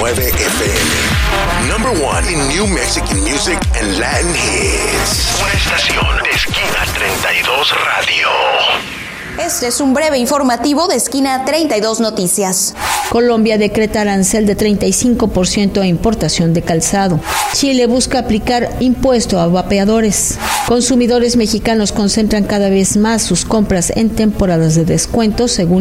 FM. Number one in New Mexican music and Latin hits. Una estación de Esquina 32 Radio. Este es un breve informativo de Esquina 32 Noticias. Colombia decreta arancel de 35% a importación de calzado. Chile busca aplicar impuesto a vapeadores. Consumidores mexicanos concentran cada vez más sus compras en temporadas de descuento, según